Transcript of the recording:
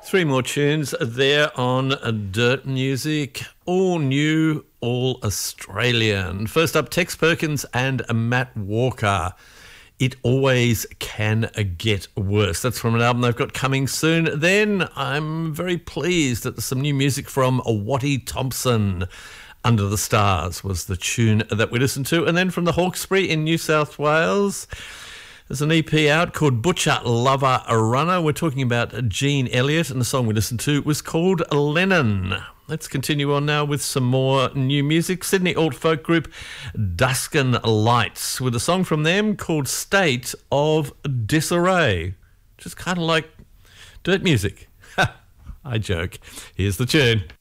Three more tunes there on Dirt Music. All new, all Australian. First up, Tex Perkins and Matt Walker. It Always Can Get Worse. That's from an album they've got coming soon. Then I'm very pleased that there's some new music from Watty Thompson. Under the Stars was the tune that we listened to. And then from the Hawkesbury in New South Wales, there's an EP out called Butcher Lover Runner. We're talking about Gene Elliott, and the song we listened to was called Lennon. Let's continue on now with some more new music. Sydney alt folk group Duskin Lights with a song from them called State of Disarray. Just kind of like dirt music. I joke. Here's the tune.